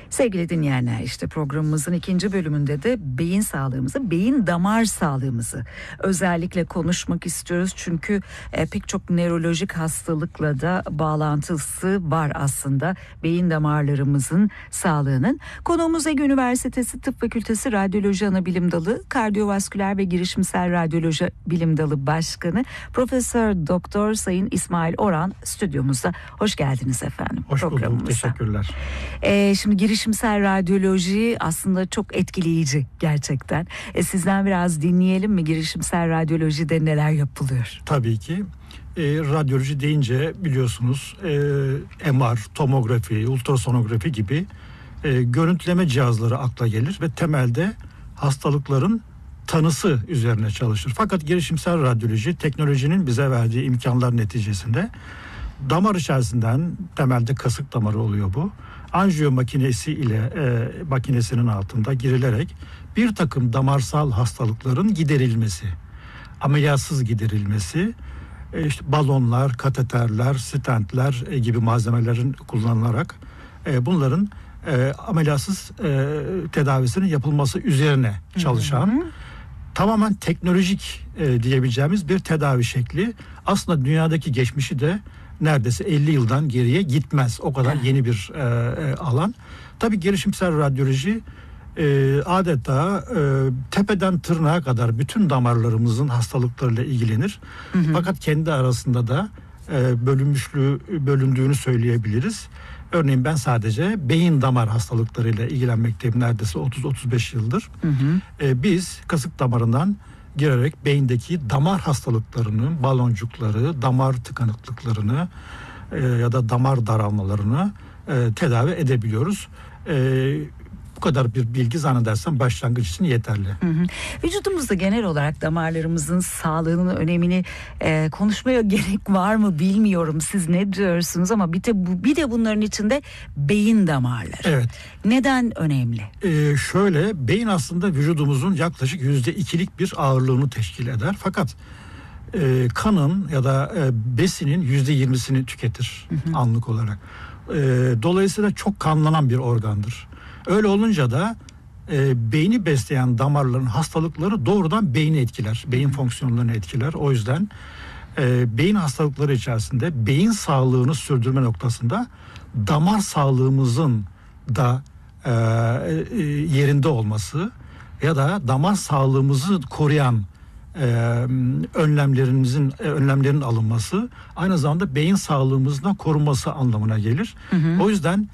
Sevgili dinleyenler, işte programımızın ikinci bölümünde de beyin sağlığımızı, beyin damar sağlığımızı özellikle konuşmak istiyoruz. Çünkü pek çok nörolojik hastalıkla da bağlantısı var aslında beyin damarlarımızın sağlığının. Konuğumuz Ege Üniversitesi Tıp Fakültesi Radyoloji Anabilim Dalı, Kardiyovasküler ve Girişimsel Radyoloji Bilim Dalı Başkanı Profesör Doktor Sayın İsmail Oran stüdyomuzda. Hoş geldiniz efendim. Hoş bulduk, teşekkürler. Şimdi girişimsel radyoloji aslında çok etkileyici gerçekten. Sizden biraz dinleyelim mi? Girişimsel radyolojide neler yapılıyor? Tabii ki. Radyoloji deyince biliyorsunuz MR, tomografi, ultrasonografi gibi görüntüleme cihazları akla gelir ve temelde hastalıkların tanısı üzerine çalışır. Fakat girişimsel radyoloji teknolojinin bize verdiği imkanlar neticesinde damar içerisinden, temelde kasık damarı oluyor bu, anjiyo makinesi ile makinesinin altında girilerek bir takım damarsal hastalıkların giderilmesi, ameliyatsız giderilmesi, işte balonlar, kateterler, stentler gibi malzemelerin kullanılarak bunların ameliyatsız tedavisinin yapılması üzerine çalışan tamamen teknolojik diyebileceğimiz bir tedavi şekli. Aslında dünyadaki geçmişi de neredeyse 50 yıldan geriye gitmez. O kadar yeni bir alan. Tabii girişimsel radyoloji adeta tepeden tırnağa kadar bütün damarlarımızın hastalıklarıyla ilgilenir. Fakat kendi arasında da bölündüğünü söyleyebiliriz. Örneğin ben sadece beyin damar hastalıklarıyla ilgilenmekteyim neredeyse 30-35 yıldır. Biz kasık damarından girerek beyindeki damar hastalıklarını, baloncukları, damar tıkanıklıklarını ya da damar daralmalarını tedavi edebiliyoruz. Bu kadar bir bilgi zannedersem başlangıç için yeterli. Vücudumuzda genel olarak damarlarımızın sağlığının önemini konuşmaya gerek var mı bilmiyorum. Siz ne diyorsunuz ama bir de bunların içinde beyin damarları. Evet. Neden önemli? Şöyle, beyin aslında vücudumuzun yaklaşık %2'lik bir ağırlığını teşkil eder. Fakat kanın ya da besinin %20'sini tüketir anlık olarak. Dolayısıyla çok kanlanan bir organdır. Öyle olunca da beyni besleyen damarların hastalıkları doğrudan beyni etkiler. Beyin fonksiyonlarını etkiler. O yüzden beyin hastalıkları içerisinde beyin sağlığını sürdürme noktasında damar sağlığımızın da yerinde olması ya da damar sağlığımızı koruyan önlemlerin alınması aynı zamanda beyin sağlığımızın korunması anlamına gelir. O yüzden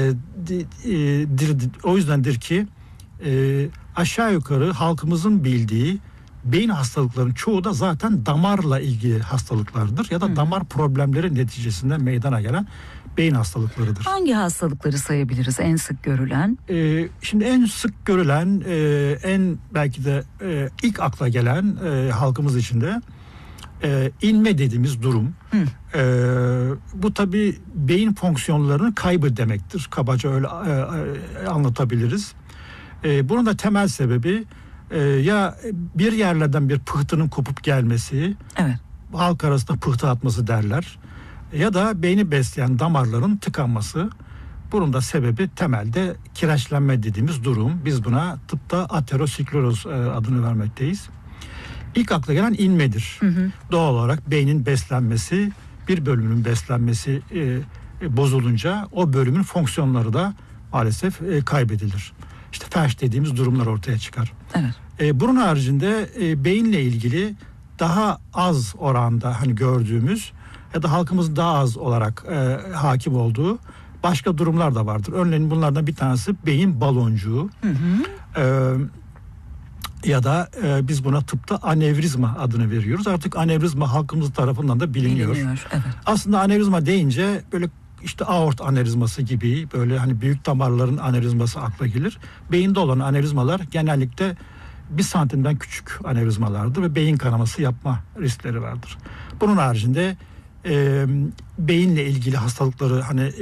o yüzdendir ki aşağı yukarı halkımızın bildiği beyin hastalıklarının çoğu da zaten damarla ilgili hastalıklardır ya da damar problemleri neticesinde meydana gelen beyin hastalıklarıdır. Hangi hastalıkları sayabiliriz en sık görülen? Şimdi en sık görülen, en belki de ilk akla gelen halkımız içinde inme dediğimiz durum. Bu tabii beyin fonksiyonlarının kaybı demektir. Kabaca öyle anlatabiliriz. Bunun da temel sebebi ya bir yerlerden bir pıhtının kopup gelmesi, halk arasında pıhtı atması derler, ya da beyni besleyen damarların tıkanması. Bunun da sebebi temelde kireçlenme dediğimiz durum. Biz buna tıpta ateroskleroz adını vermekteyiz. İlk akla gelen inmedir. Doğal olarak beynin beslenmesi, bir bölümünün beslenmesi bozulunca o bölümün fonksiyonları da maalesef kaybedilir. İşte felç dediğimiz durumlar ortaya çıkar. Bunun haricinde beyinle ilgili daha az oranda gördüğümüz ya da halkımızın daha az olarak hakim olduğu başka durumlar da vardır. Örneğin bunlardan bir tanesi beyin baloncuğu. Ya da biz buna tıpta anevrizma adını veriyoruz. Artık anevrizma halkımız tarafından da biliniyor. Aslında anevrizma deyince böyle işte aort anevrizması gibi böyle büyük damarların anevrizması akla gelir. Beyinde olan anevrizmalar genellikle 1 santimden küçük anevrizmalardır ve beyin kanaması yapma riskleri vardır. Bunun haricinde beyinle ilgili hastalıkları